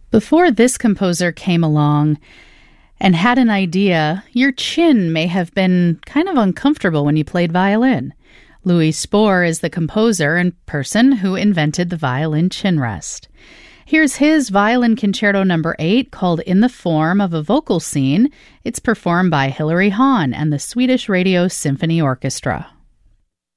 Before this composer came along and had an idea, your chin may have been kind of uncomfortable when you played violin. Louis Spohr is the composer and person who invented the violin chin rest. Here's his Violin Concerto No. 8 called In the Form of a Vocal Scene. It's performed by Hilary Hahn and the Swedish Radio Symphony Orchestra.